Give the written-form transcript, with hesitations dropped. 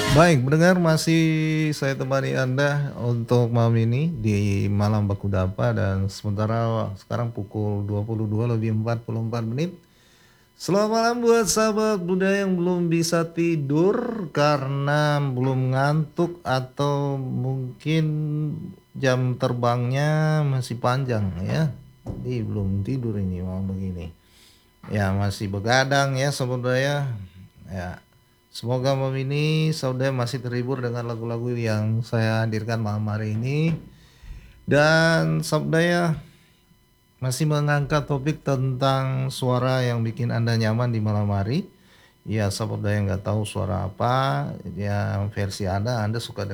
Baik, mendengar masih saya temani Anda untuk malam ini di Malam Baku Dapa dan sementara sekarang pukul 22 lebih 44 menit. Selamat malam buat sahabat budaya yang belum bisa tidur karena belum ngantuk atau mungkin jam terbangnya masih panjang ya. Jadi belum tidur ini malam begini. Ya masih begadang ya sahabat budaya. Ya, semoga malam ini saudara masih terhibur dengan lagu-lagu yang saya hadirkan malam hari ini. Dan saudara masih mengangkat topik tentang suara yang bikin Anda nyaman di malam hari. Ya, sahabat budaya nggak tahu suara apa, ya versi Anda suka